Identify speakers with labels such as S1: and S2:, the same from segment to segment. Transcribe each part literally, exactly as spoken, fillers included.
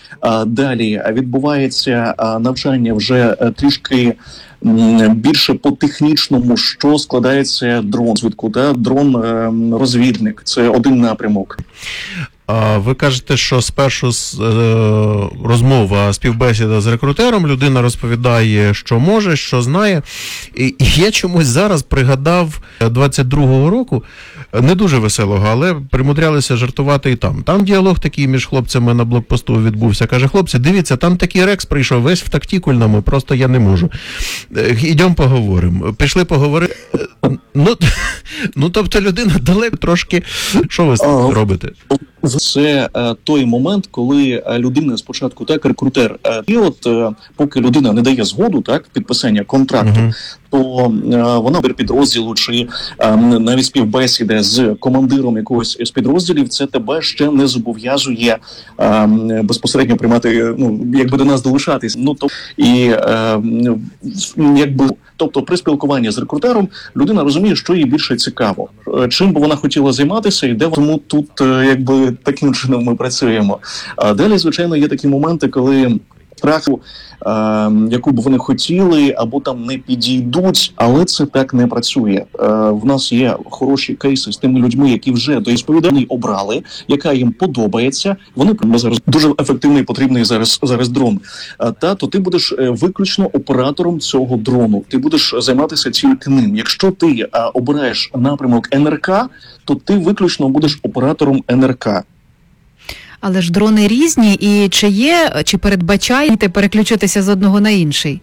S1: Далі відбувається навчання вже трішки більше по технічному, що складається дрон звідку, та дрон-розвідник. Це один напрямок.
S2: Ви кажете, що спершу розмова, співбесіда з рекрутером, людина розповідає, що може, що знає. І я чомусь зараз пригадав двадцять другого року, не дуже веселого, але примудрялися жартувати і там. Там діалог такий між хлопцями на блокпосту відбувся. Каже, хлопці, дивіться, там такий рекс прийшов, весь в тактикульному, просто я не можу. Ідемо поговоримо. Пішли поговорити. Ну, ну, тобто людина далеко трошки, що ви робите?
S1: Це е, той момент, коли людина спочатку, так, рекрутер, е, і от е, поки людина не дає згоду, так, підписання контракту, uh-huh. то е, вона підрозділу чи е, навіть співбесіда з командиром якогось з підрозділів, це тебе ще не зобов'язує е, безпосередньо приймати, ну, якби до нас долучатись. Ну, то, і е, якби, тобто при спілкуванні з рекрутером людина розуміє, що їй більше цікаво, чим би вона хотіла займатися і де. Тому тут е, якби таким чином ми працюємо. А далі, звичайно, є такі моменти, коли страху, е, яку б вони хотіли, або там не підійдуть, але це так не працює. Е, в нас є хороші кейси з тими людьми, які вже до відповідальної обрали, яка їм подобається. Вони зараз дуже ефективний, потрібний зараз зараз дрон. А, та то ти будеш виключно оператором цього дрону. Ти будеш займатися тільки ним. Якщо ти а, обираєш напрямок ен ер ка, то ти виключно будеш оператором ен ер ка.
S3: Але ж дрони різні, і чи є, чи передбачаєте переключитися з одного на інший?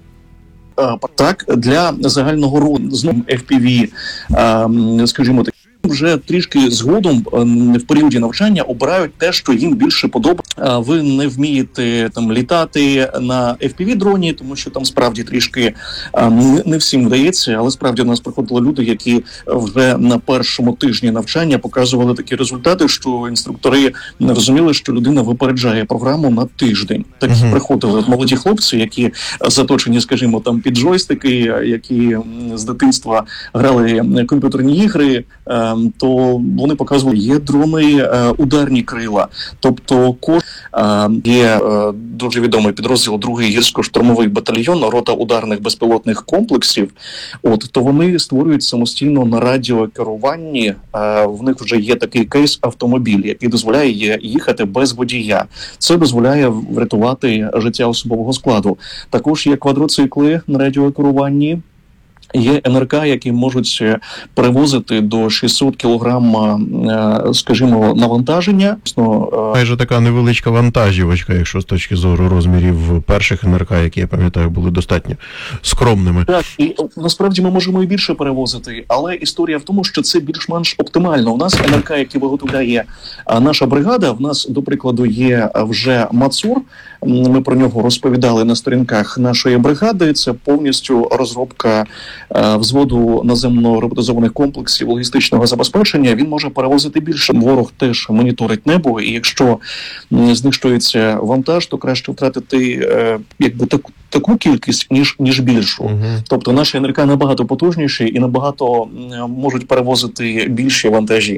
S1: Так, для загального роду, знову еф пі ві, скажімо так, вже трішки згодом в періоді навчання обирають те, що їм більше подобається. Ви не вмієте там літати на еф пі ві-дроні, тому що там справді трішки не всім вдається, але справді у нас приходили люди, які вже на першому тижні навчання показували такі результати, що інструктори не розуміли, що людина випереджає програму на тиждень. Так uh-huh. приходили молоді хлопці, які заточені, скажімо, там під джойстики, які з дитинства грали комп'ютерні ігри, то вони показували, є дрони е, ударні крила. Тобто кож, е, є е, дуже відомий підрозділ другий гірсько-штурмовий батальйон, рота ударних безпілотних комплексів. От, то вони створюють самостійно на радіокеруванні. Е, в них вже є такий кейс автомобіль, який дозволяє їхати без водія. Це дозволяє врятувати життя особового складу. Також є квадроцикли на радіокеруванні. Є ен ер ка, які можуть перевозити до шістсот кілограм, скажімо, навантаження.
S2: Майже така невеличка вантажівочка, якщо з точки зору розмірів перших ен ер ка, які, я пам'ятаю, були достатньо скромними.
S1: Так, і насправді ми можемо і більше перевозити, але історія в тому, що це більш-менш оптимально. У нас ен ер ка, які виготовляє наша бригада, в нас, до прикладу, є вже Мацур, ми про нього розповідали на сторінках нашої бригади, це повністю розробка взводу наземно-роботизованих комплексів логістичного забезпечення. Він може перевозити більше. Ворог теж моніторить небо, і якщо знищується вантаж, то краще втратити е, якби таку, таку кількість, ніж, ніж більшу. Uh-huh. Тобто наші ен ер ка набагато потужніші і набагато можуть перевозити більші вантажі.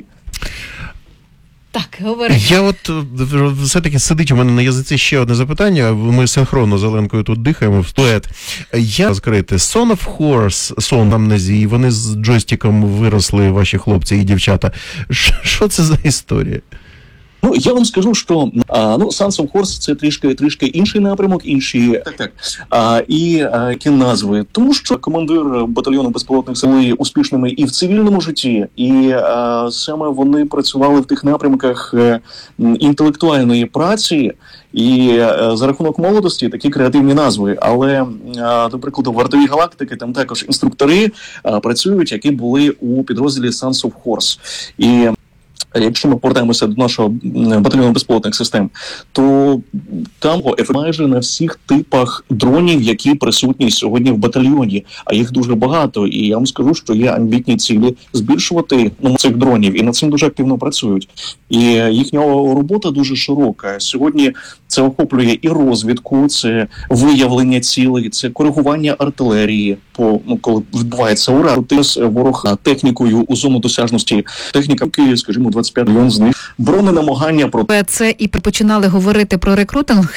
S3: Так, говори.
S2: Я от все-таки сидить у мене на язиці ще одне запитання. Ми синхронно з Оленкою тут дихаємо в дует. Я розкрити Son of Horse, сон амнезії, вони з джойстиком виросли, ваші хлопці і дівчата. Що це за історія?
S1: Ну, я вам скажу, що а, ну, Sons of Horse – це трішки, трішки інший напрямок, інші так, так. А, і а, які назви. Тому що командир батальйону безпілотних сил були успішними і в цивільному житті, і а, саме вони працювали в тих напрямках а, інтелектуальної праці, і а, за рахунок молодості такі креативні назви. Але, а, до прикладу, в Вартовій галактики там також інструктори а, працюють, які були у підрозділі Sons of Horse. І якщо ми повертаємося до нашого батальйону безпілотних систем, то там майже на всіх типах дронів, які присутні сьогодні в батальйоні, а їх дуже багато. І я вам скажу, що є амбітні цілі збільшувати ну, цих дронів, і над цим дуже активно працюють. І їхня робота дуже широка. Сьогодні це охоплює і розвідку, це виявлення цілей, це коригування артилерії, по ну, коли відбувається удар, ворог технікою у зону досяжності, техніка, скажімо, двадцять п'ять мільйонів з них, броненамагання про
S3: це і починали говорити про рекрутинг.